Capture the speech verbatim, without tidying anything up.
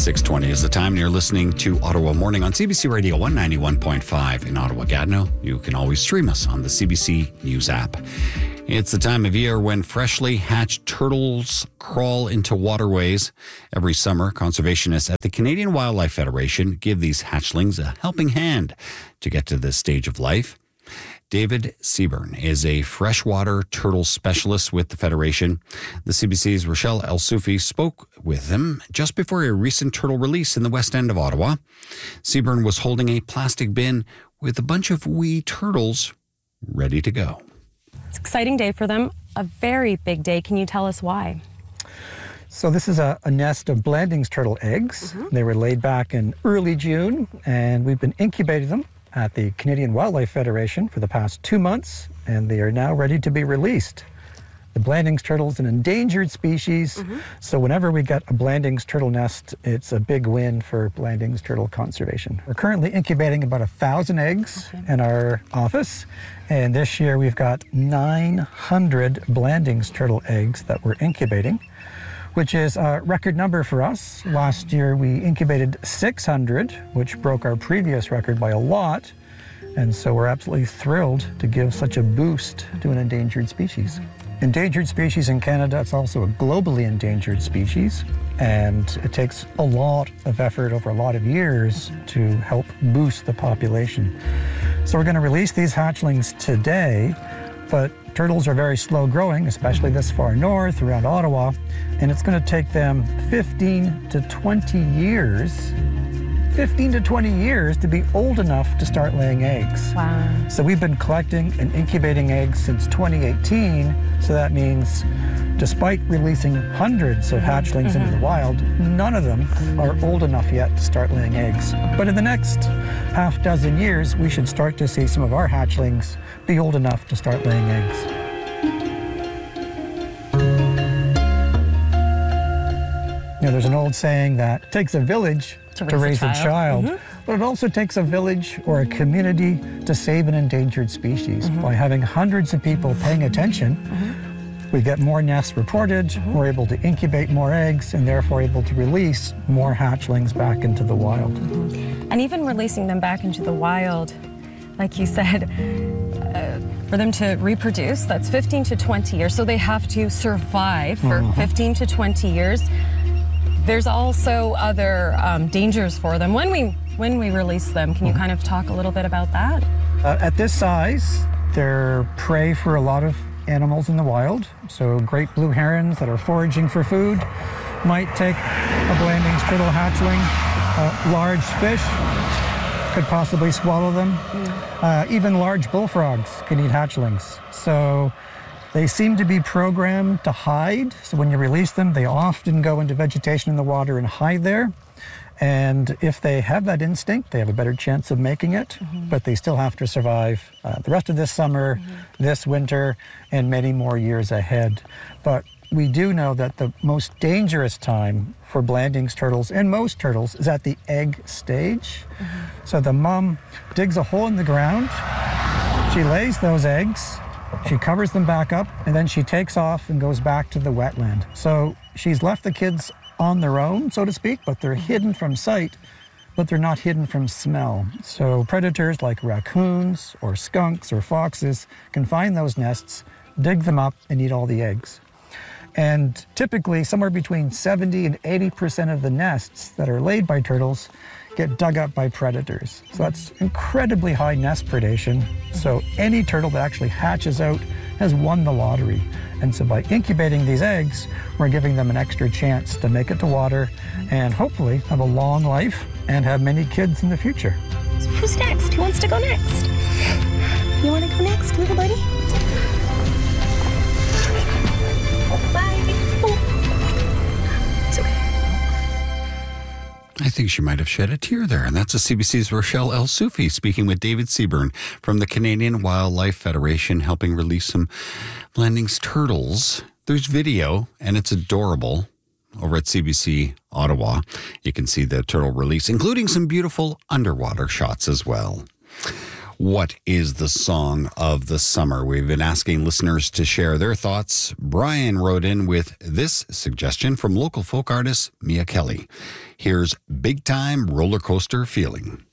six twenty is the time. You're listening to Ottawa Morning on C B C Radio one ninety-one point five in Ottawa-Gatineau. You can always stream us on the C B C News app. It's the time of year when freshly hatched turtles crawl into waterways. Every summer, conservationists at the Canadian Wildlife Federation give these hatchlings a helping hand to get to this stage of life. David Seaburn is a freshwater turtle specialist with the Federation. The C B C's Rochelle El-Soufi spoke with him just before a recent turtle release in the west end of Ottawa. Seaburn was holding a plastic bin with a bunch of wee turtles ready to go. It's an exciting day for them, a very big day. Can you tell us why? So this is a, a nest of Blanding's turtle eggs. Mm-hmm. They were laid back in early June, and we've been incubating them at the Canadian Wildlife Federation for the past two months, and they are now ready to be released. The Blanding's turtle is an endangered species, mm-hmm. so whenever we get a Blanding's turtle nest, it's a big win for Blanding's turtle conservation. We're currently incubating about a thousand eggs okay. in our office, and this year we've got nine hundred Blanding's turtle eggs that we're incubating, which is a record number for us. Last year we incubated six hundred, which broke our previous record by a lot. And so we're absolutely thrilled to give such a boost to an endangered species. Endangered species in Canada, it's also a globally endangered species. And it takes a lot of effort over a lot of years to help boost the population. So we're gonna release these hatchlings today, but turtles are very slow growing, especially this far north around Ottawa, and it's going to take them fifteen to twenty years, fifteen to twenty years to be old enough to start laying eggs. Wow. So we've been collecting and incubating eggs since twenty eighteen, so that means despite releasing hundreds of hatchlings mm-hmm. into the wild, none of them are old enough yet to start laying eggs. But in the next half dozen years, we should start to see some of our hatchlings be old enough to start laying eggs. You know, there's an old saying that it takes a village to raise, to raise a a child, child mm-hmm. but it also takes a village or a community to save an endangered species. Mm-hmm. By having hundreds of people paying attention, mm-hmm. we get more nests reported, mm-hmm. we're able to incubate more eggs, and therefore able to release more hatchlings back into the wild. Mm-hmm. And even releasing them back into the wild, like you said, uh, for them to reproduce, that's fifteen to twenty years. So they have to survive for mm-hmm. fifteen to twenty years. There's also other um, dangers for them when we when we release them. Can you kind of talk a little bit about that? Uh, at this size, they're prey for a lot of animals in the wild. So great blue herons that are foraging for food might take a Blanding's turtle hatchling. Uh, large fish could possibly swallow them. Mm. Uh, even large bullfrogs can eat hatchlings. So they seem to be programmed to hide. So when you release them, they often go into vegetation in the water and hide there. And if they have that instinct, they have a better chance of making it, mm-hmm. but they still have to survive uh, the rest of this summer, mm-hmm. this winter, and many more years ahead. But we do know that the most dangerous time for Blanding's turtles and most turtles is at the egg stage. Mm-hmm. So the mom digs a hole in the ground, she lays those eggs, she covers them back up, and then she takes off and goes back to the wetland. So she's left the kids on their own, so to speak, but they're hidden from sight, but they're not hidden from smell. So predators like raccoons or skunks or foxes can find those nests, dig them up, and eat all the eggs. And typically, somewhere between seventy and eighty percent of the nests that are laid by turtles get dug up by predators. So that's incredibly high nest predation. So any turtle that actually hatches out has won the lottery. And so by incubating these eggs, we're giving them an extra chance to make it to water and hopefully have a long life and have many kids in the future. So who's next? Who wants to go next? You want to go next, little buddy? Bye. Oh. It's okay. I think she might have shed a tear there. And that's a C B C's Rochelle El-Soufi speaking with David Seaburn from the Canadian Wildlife Federation, helping release some Blanding's turtles. There's video, and it's adorable, over at C B C Ottawa. You can see the turtle release, including some beautiful underwater shots as well. What is the song of the summer? We've been asking listeners to share their thoughts. Brian wrote in with this suggestion from local folk artist Mia Kelly. Here's Big Time Roller Coaster Feeling.